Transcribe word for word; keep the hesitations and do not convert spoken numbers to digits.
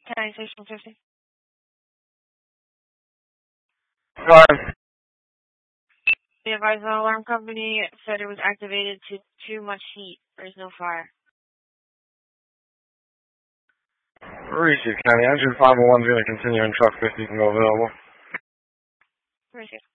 County Station fifty. Fine. The advised alarm company said it was activated to too much heat. There's no fire. Receive County. Engine five oh one is going to continue and truck fifty can go available. Receive.